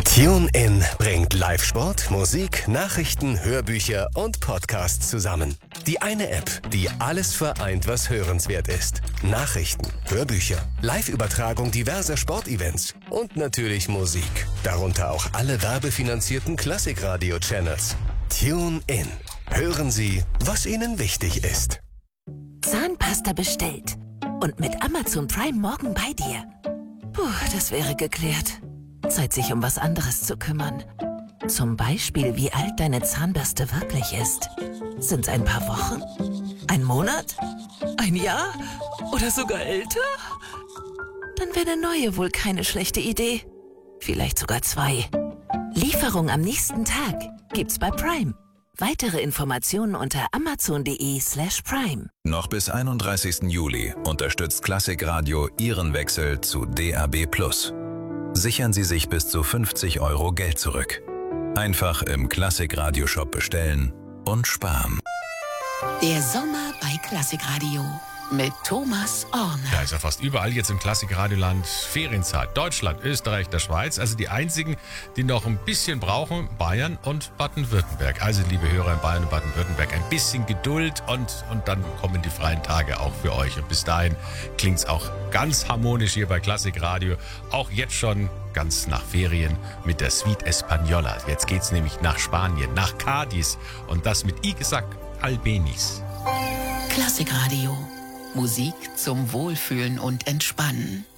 TuneIn bringt Live-Sport, Musik, Nachrichten, Hörbücher und Podcasts zusammen. Die eine App, die alles vereint, was hörenswert ist. Nachrichten, Hörbücher, Live-Übertragung diverser Sportevents und natürlich Musik. Darunter auch alle werbefinanzierten Klassikradio-Channels. TuneIn. Hören Sie, was Ihnen wichtig ist. Zahnpasta bestellt. Und mit Amazon Prime morgen bei dir. Puh, das wäre geklärt. Zeit, sich um was anderes zu kümmern. Zum Beispiel, wie alt deine Zahnbürste wirklich ist. Sind's ein paar Wochen? Ein Monat? Ein Jahr? Oder sogar älter? Dann wäre eine neue wohl keine schlechte Idee. Vielleicht sogar 2. Lieferung am nächsten Tag gibt's bei Prime. Weitere Informationen unter amazon.de/prime. Noch bis 31. Juli unterstützt Klassikradio Ihren Wechsel zu DAB+. Sichern Sie sich bis zu 50 € Geld zurück. Einfach im Klassikradio-Shop bestellen und sparen. Der Sommer bei Klassikradio mit Thomas Orner. Da ist ja fast überall jetzt im Klassikradioland Ferienzeit. Deutschland, Österreich, der Schweiz. Also die einzigen, die noch ein bisschen brauchen, Bayern und Baden-Württemberg. Also liebe Hörer in Bayern und Baden-Württemberg, ein bisschen Geduld und dann kommen die freien Tage auch für euch. Und bis dahin klingt es auch ganz harmonisch hier bei Klassikradio. Auch jetzt schon ganz nach Ferien mit der Suite Española. Jetzt geht's nämlich nach Spanien, nach Cádiz und das mit Igsack Albéniz. Klassikradio. Musik zum Wohlfühlen und Entspannen.